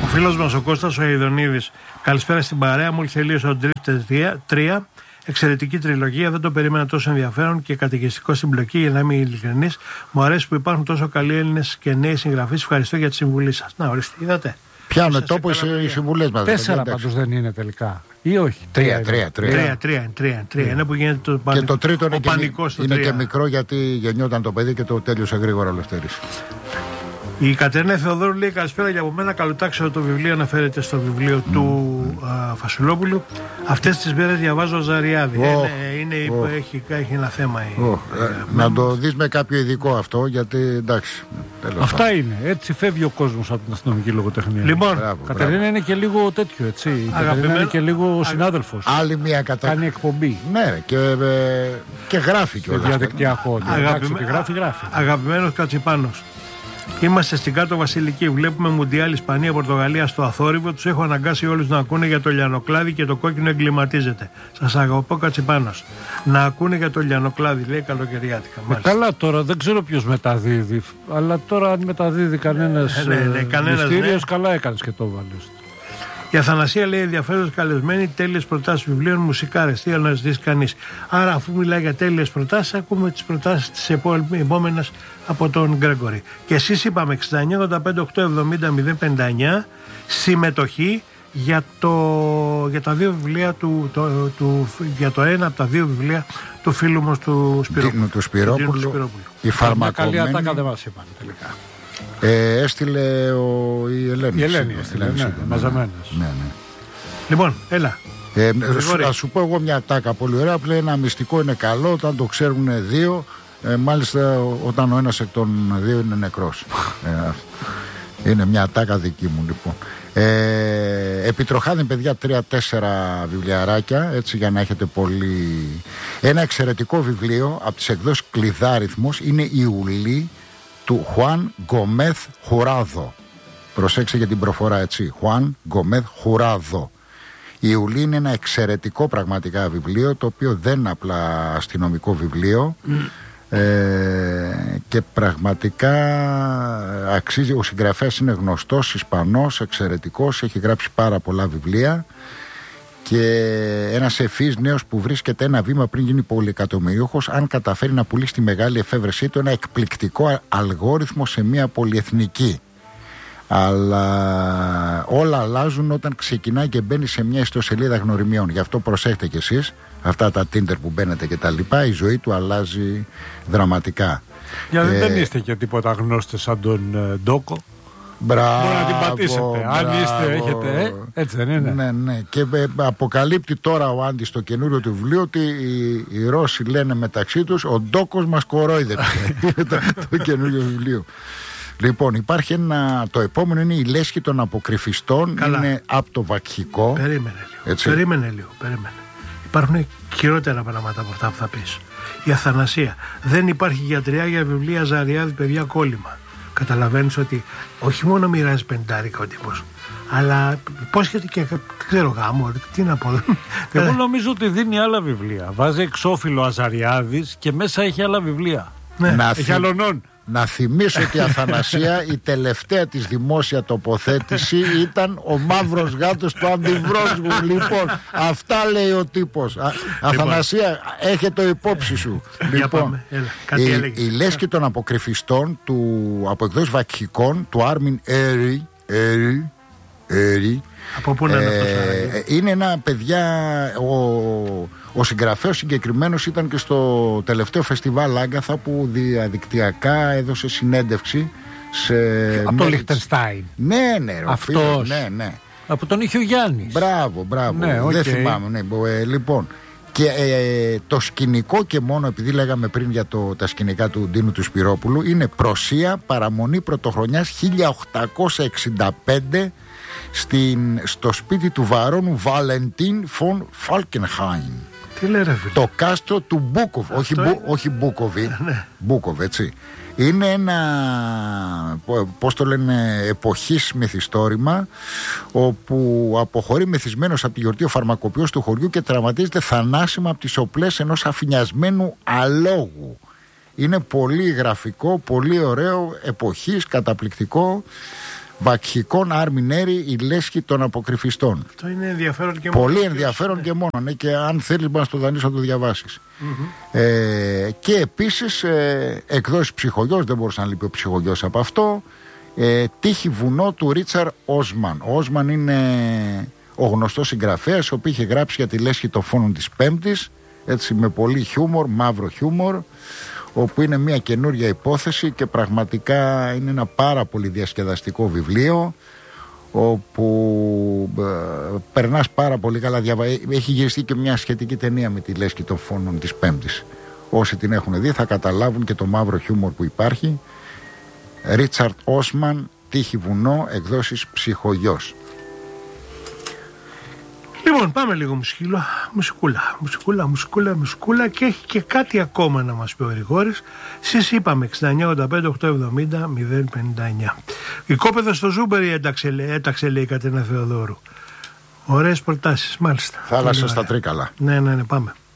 φίλος μας ο Κώστας ο Ιδονίδης. Καλησπέρα στην παρέα. Μόλις τελείωσε ο Drifter 3. Εξαιρετική τριλογία. Δεν το περίμενα τόσο ενδιαφέρον και κατοικιστικό συμπλοκή. Για να είμαι ειλικρινής, μου αρέσει που υπάρχουν τόσο καλοί Έλληνες και νέοι συγγραφείς. Ευχαριστώ για τη συμβουλή σας. Να ορίστε, είδατε. Πιάνουν τόπο οι συμβουλές μας. 4 πάντως δεν είναι τελικά. Ή όχι. 3. Είναι που γίνεται το πανικό. Και το τρίτο είναι και μικρό γιατί γεννιόταν το παιδί και το τέλειωσε γρήγορα ο Λευτέρης. Η Κατερίνα Θεοδόρου λέει καλησπέρα και από μένα. Καλοτάξιο το βιβλίο αναφέρεται στο βιβλίο του Φασουλόπουλου. Αυτές τις μέρες διαβάζω Ζαριάδη. Έχει ένα θέμα. Να το δεις με κάποιο ειδικό αυτό, γιατί εντάξει. Αυτά είναι. Έτσι φεύγει ο κόσμος από την αστυνομική λογοτεχνία. Λοιπόν, Κατερίνα είναι και λίγο τέτοιο, έτσι. Η Κατερίνα είναι και λίγο συνάδελφος. Άλλη μια κάνει εκπομπή. Ναι, και γράφει κιόλας. Διαδικτυακό. Γράφει. Αγαπημένος Κατσιπάνος. Είμαστε στην Κάτω Βασιλική. Βλέπουμε Μουντιάλ Ισπανία, Πορτογαλία στο αθόρυβο. Τους έχω αναγκάσει όλους να ακούνε για το λιανοκλάδι και το κόκκινο εγκληματίζεται. Σας αγαπώ, Κατσιπάνος. Να ακούνε για το λιανοκλάδι, λέει καλοκαιριάτικα. Καλά, τώρα δεν ξέρω ποιος μεταδίδει. Αλλά τώρα αν μεταδίδει κανένας μυστήριος, καλά έκανες και το βάλες. Η Αθανασία λέει ενδιαφέρον καλεσμένη, τέλειες προτάσεις βιβλίων, μουσικάρες. Τι άλλο να ζητήσει κανείς. Άρα, αφού μιλάει για τέλειες προτάσεις, ακούμε τις προτάσεις τις επόμενες από τον Γκρέγκορη. Και εσείς είπαμε 69, 85, 8, 70, 059 συμμετοχή για τα δύο βιβλία για το ένα από τα δύο βιβλία του φίλου μας του Σπυρόπουλου. Η φαρμακομένη. Καλή ατάκα δεν μας είπαν τελικά. Έστειλε η Ελένη. Η Ελένη, μαζεμένες. Ναι. Λοιπόν, έλα. Θα σου πω εγώ μια τάκα πολύ ωραία που λέει ένα μυστικό είναι καλό όταν το ξέρουν δύο, μάλιστα όταν ο ένας εκ των δύο είναι νεκρός. Είναι μια τάκα δική μου λοιπόν. Επιτροχάδιν παιδιά 3-4 βιβλιαράκια, έτσι για να έχετε πολύ. Ένα εξαιρετικό βιβλίο από τις εκδόσεις Κλειδάριθμος είναι η Ουλή του Χουάν Γκομέθ Χουράδο. Προσέξτε για την προφορά, έτσι. Χουάν Γκομέθ Χουράδο. Η Ουλή είναι ένα εξαιρετικό πραγματικά βιβλίο, το οποίο δεν είναι απλά αστυνομικό βιβλίο και πραγματικά αξίζει. Ο συγγραφέας είναι γνωστός, Ισπανός, εξαιρετικός, έχει γράψει πάρα πολλά βιβλία και ένας ευφύς νέος που βρίσκεται ένα βήμα πριν γίνει πολυεκατομμυρίουχος, αν καταφέρει να πουλήσει τη μεγάλη εφεύρεσή του, ένα εκπληκτικό αλγόριθμο σε μια πολυεθνική. Αλλά όλα αλλάζουν όταν ξεκινάει και μπαίνει σε μια ιστοσελίδα γνωριμιών. Γι' αυτό προσέχετε κι εσείς, αυτά τα Tinder που μπαίνετε και τα λοιπά, η ζωή του αλλάζει δραματικά. Γιατί δεν είστε και τίποτα γνώστες σαν τον Ντόκο. Μπράβο, μπορεί να την πατήσετε. Αν έχετε, έτσι δεν είναι. Ναι. Και αποκαλύπτει τώρα ο Άντης στο καινούριο του βιβλίο ότι οι Ρώσοι λένε μεταξύ τους ο Ντόκος μας κορόιδεψε. Το καινούριο βιβλίο. Λοιπόν, υπάρχει το επόμενο είναι η λέσχη των αποκρυφιστών. Καλά. Είναι από το Βακχικό. Περίμενε λίγο. Υπάρχουν χειρότερα πράγματα από αυτά που θα πεις. Η Αθανασία. Δεν υπάρχει γιατριά για βιβλία Ζαριάδη, παιδιά, κόλλημα. Καταλαβαίνεις ότι όχι μόνο μοιράζει πεντάρικα ο τύπος, αλλά υπόσχεται και ξέρω γάμο, τι να πω. Εγώ νομίζω ότι δίνει άλλα βιβλία. Βάζει εξώφυλλο Αζαριάδης και μέσα έχει άλλα βιβλία. Ναι. Έχει αλωνών. Να θυμίσω ότι η Αθανασία η τελευταία της δημόσια τοποθέτηση ήταν ο μαύρος γάτος του Αντιβρόσγου. Λοιπόν, αυτά λέει ο τύπος. Αθανασία, έχε το υπόψη σου. Λοιπόν, η λέσχη των αποκρυφιστών από εκδόσεις Βακχικών του Άρμιν Έρη. Από πού να είναι αυτός? Είναι ένα παιδιά. Ο συγγραφέας συγκεκριμένος ήταν και στο τελευταίο φεστιβάλ Άγκαθα που διαδικτυακά έδωσε συνέντευξη από το Λιχτενστάιν. Ναι, αυτός. Ναι. Από τον είχε ο Γιάννης. Μπράβο. Ναι, δεν θυμάμαι. Λοιπόν, και το σκηνικό και μόνο, επειδή λέγαμε πριν για τα σκηνικά του Ντίνου του Σπυρόπουλου, είναι Προσία, παραμονή πρωτοχρονιάς 1865 στο σπίτι του βαρώνου Βαλεντίν φον Φάλκενχάιμ. Τι λέει ρε φίλε? Το κάστρο του Μπούκοβ. Όχι Μπούκοβι. Μπούκοβ, έτσι. Είναι ένα, πώς το λένε, εποχής μυθιστόρημα, όπου αποχωρεί μεθυσμένος από τη γιορτή ο φαρμακοποιός του χωριού και τραυματίζεται θανάσιμα από τις οπλές ενός αφηνιασμένου αλόγου. Είναι πολύ γραφικό, πολύ ωραίο, εποχής, καταπληκτικό. Βακχικών Αρμινέρη, η λέσχη των αποκρυφιστών. Αυτό είναι ενδιαφέρον και μόνο. Πολύ ενδιαφέρον και μόνο. Ναι, και αν θέλεις μπορεί να στο δανείσω να το διαβάσεις. Και επίσης εκδόσεις Ψυχογιός, δεν μπορούσε να λείπει ο Ψυχογιός από αυτό. Τύχη βουνό του Ρίτσαρ Όσμαν. Ο Όσμαν είναι ο γνωστός συγγραφέας, ο οποίος είχε γράψει για τη λέσχη των φόνων της Πέμπτης, έτσι με πολύ χιούμορ, μαύρο χιούμορ, όπου είναι μια καινούργια υπόθεση και πραγματικά είναι ένα πάρα πολύ διασκεδαστικό βιβλίο, όπου περνάς πάρα πολύ καλά. Έχει γυριστεί και μια σχετική ταινία με τη λέσχη των φόνων της Πέμπτης. Όσοι την έχουν δει θα καταλάβουν και το μαύρο χιούμορ που υπάρχει. Ρίτσαρντ Όσμαν, Τύχη βουνό, εκδόσεις Ψυχογιός. Λοιπόν, πάμε λίγο μουσικούλα και έχει και κάτι ακόμα να μας πει ο Γρηγόρης. Εσείς είπαμε 69-85-870-059. Η κόπεδα στο Ζούμπερι έταξε λέει η Κατερίνα Θεοδόρου. Ωραίες προτάσεις, μάλιστα. Θάλασσα στα Τρίκαλα. Ναι, πάμε.